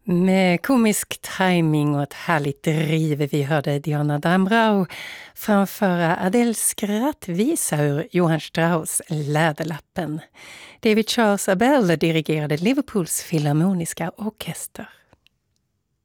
Med komisk timing och ett härligt driv vi hörde Diana Dambrau framföra Adels skrattvisa ur Johann Strauss Läderlappen. David Charles Abel dirigerade Liverpools filharmoniska orkester.